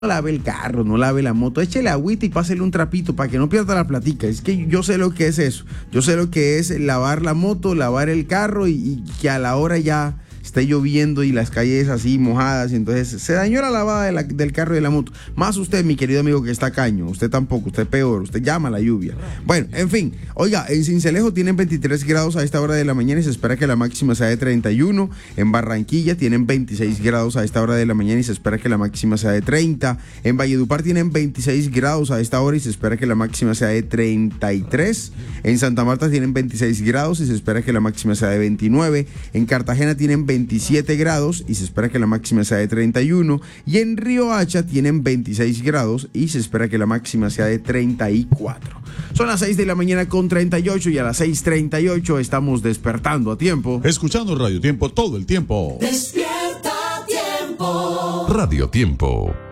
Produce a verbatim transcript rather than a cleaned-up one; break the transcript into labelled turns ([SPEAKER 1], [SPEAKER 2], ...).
[SPEAKER 1] lave el carro, no lave la moto, échele agüita y pásele un trapito para que no pierda la platica. Es que yo sé lo que es eso. Yo sé lo que es lavar la moto, lavar el carro y, y que a la hora ya esté lloviendo y las calles así mojadas y entonces se dañó la lavada de la, del carro y de la moto. Más usted, mi querido amigo, que está caño. Usted tampoco, usted peor, usted llama a la lluvia. Bueno, en fin, oiga, en Sincelejo tienen veintitrés grados a esta hora de la mañana y se espera que la máxima sea de treinta y uno. En Barranquilla tienen veintiséis grados a esta hora de la mañana y se espera que la máxima sea de treinta. En Valledupar tienen veintiséis grados a esta hora y se espera que la máxima sea de treinta y tres. En Santa Marta tienen veintiséis grados y se espera que la máxima sea de veintinueve. En Cartagena tienen veintisiete grados y se espera que la máxima sea de treinta y uno. Y en Riohacha tienen veintiséis grados y se espera que la máxima sea de treinta y cuatro. Son las seis de la mañana con treinta y ocho y a las seis treinta y ocho estamos despertando a tiempo.
[SPEAKER 2] Escuchando Radio Tiempo todo el tiempo.
[SPEAKER 3] Despierta a tiempo.
[SPEAKER 2] Radio Tiempo.